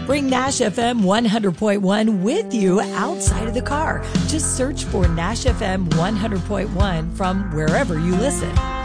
Bring Nash FM 100.1 with you outside of the car. Just search for Nash FM 100.1 from wherever you listen.